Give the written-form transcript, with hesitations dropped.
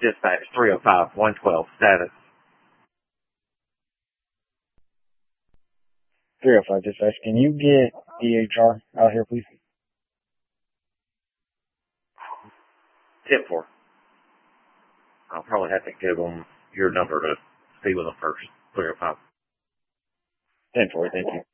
Dispatch 305-112 status. 305 dispatch, can you get DHR out here, please? 10-4. I'll probably have to give them your number to speak with them first. 305. 10-4, thank you.